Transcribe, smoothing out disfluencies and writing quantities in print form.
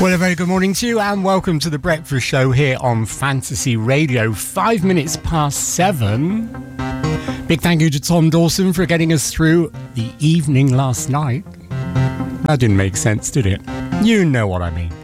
Well, a very good morning to you and welcome to The Breakfast Show here on Fantasy Radio, 5 minutes past 7. Big thank you to Tom Dawson for getting us through the evening last night. That didn't make sense, did it? You know what I mean.